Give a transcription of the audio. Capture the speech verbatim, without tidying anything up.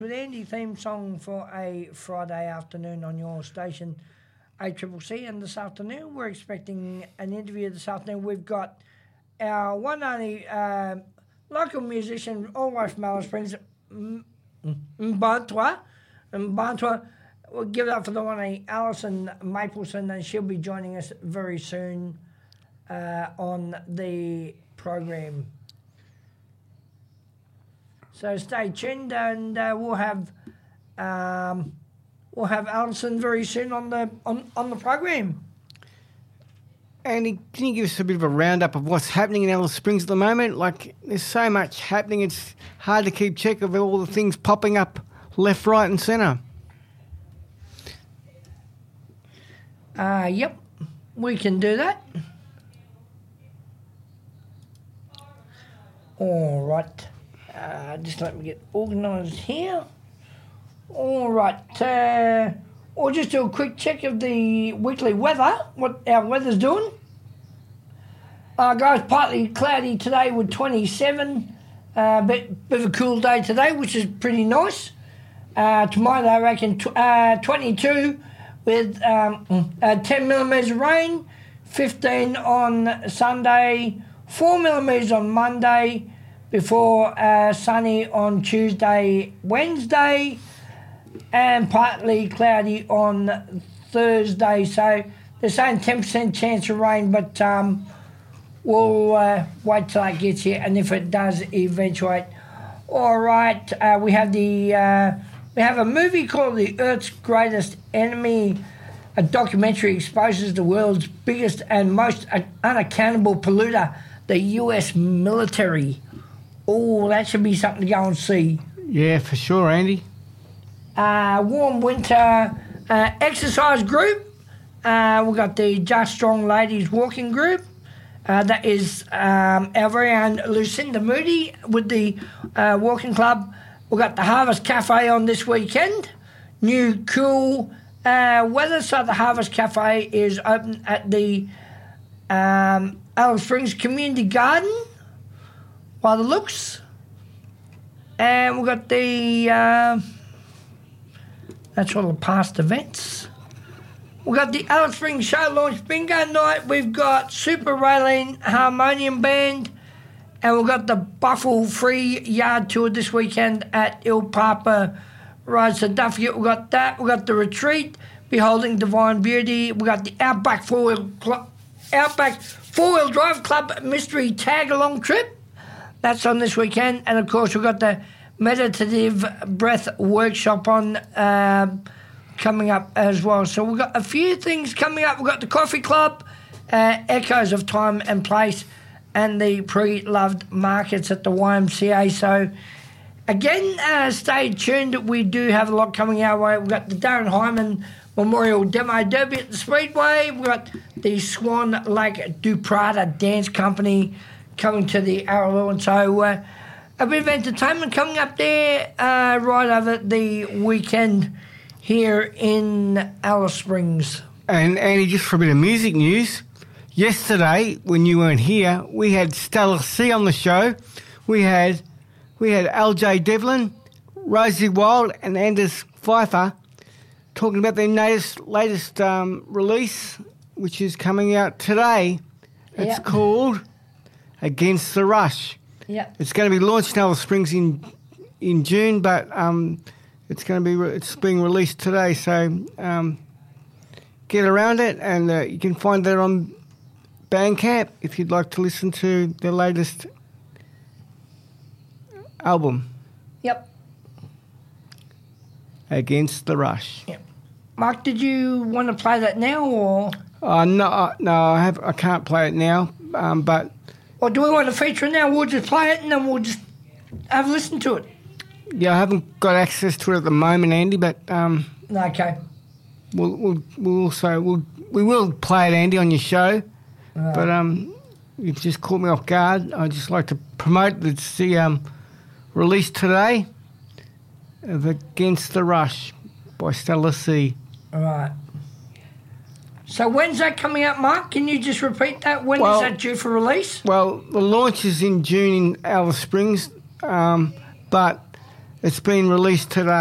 With Andy theme song for a Friday afternoon on your station, A C C C. And this afternoon, we're expecting an interview this afternoon. We've got our one only uh, local musician, all the way from Alice Springs, Mbantwa. Mbantwa. We'll give it up for the one only Alison Mapleson, and she'll be joining us very soon uh, on the program. So stay tuned, and uh, we'll have um, we'll have Alison very soon on the on, on the program. Andy, can you give us a bit of a roundup of what's happening in Alice Springs at the moment? Like, there's so much happening; it's hard to keep check of all the things popping up left, right, and centre. Uh, yep, we can do that. All right. Uh, just let me get organised here. All right. Uh, we'll just do a quick check of the weekly weather, what our weather's doing. Uh, guys, partly cloudy today with twenty-seven. Uh, bit, bit of a cool day today, which is pretty nice. Uh, tomorrow, I reckon, tw- uh, twenty-two with um, uh, ten millimetres of rain, fifteen on Sunday, four millimetres on Monday, before uh, sunny on Tuesday, Wednesday, and partly cloudy on Thursday. So they're saying ten percent chance of rain, but um, we'll uh, wait till that gets here, and if it does eventuate. All right, uh, we have the uh, we have a movie called The Earth's Greatest Enemy. A documentary exposes the world's biggest and most unaccountable polluter, the U S military. Oh, that should be something to go and see. Yeah, for sure, Andy. Uh, warm winter uh, exercise group. Uh, we've got the Just Strong Ladies Walking Group. Uh, that is um, our very own Lucinda Moody with the uh, Walking Club. We've got the Harvest Cafe on this weekend. New cool uh, weather, so the Harvest Cafe is open at the um, Alice Springs Community Garden, by the looks. And we've got the, uh, that's all the past events. We've got the Alice Springs Show Launch Bingo Night. We've got Super Raylene Harmonium Band. And we've got the Buffalo Free Yard Tour this weekend at Il Papa Road. So don't forget, we've got that. We've got the Retreat, Beholding Divine Beauty. We've got the Outback Four-Wheel Cl- Outback Four-Wheel Drive Club Mystery Tag-Along Trip. That's on this weekend. And, of course, we've got the Meditative Breath Workshop on uh, coming up as well. So we've got a few things coming up. We've got the Coffee Club, uh, Echoes of Time and Place, and the Pre-Loved Markets at the Y M C A. So, again, uh, stay tuned. We do have a lot coming our way. We've got the Darren Hyman Memorial Demo Derby at the Speedway. We've got the Swan Lake Du Prada Dance Company coming to the Araloo. And so uh, a bit of entertainment coming up there uh, right over the weekend here in Alice Springs. And Andy, just for a bit of music news, yesterday when you weren't here, we had Stella C on the show. We had we had L J Devlin, Rosie Wild and Anders Pfeiffer talking about their latest, latest um, release, which is coming out today. It's yep. called Against the Rush. Yeah, it's going to be launched in Alice Springs in in June, but um, it's going to be re- it's being released today. So um, get around it, and uh, you can find that on Bandcamp if you'd like to listen to their latest album. Yep. Against the Rush. Yep. Mark, did you want to play that now, or? Uh, no, uh, no, I have. I can't play it now, um, but. Or do we want to feature it now? We'll just play it and then we'll just have a listen to it. Yeah, I haven't got access to it at the moment, Andy, but um, okay. We'll we'll, we'll also we'll we will play it, Andy, on your show. Right. But um, you've just caught me off guard. I'd just like to promote it's the um, release today of Against the Rush by Stella C. All right. So when's that coming out, Mark? Can you just repeat that? When well, is that due for release? Well, the launch is in June in Alice Springs, um, but It's been released today.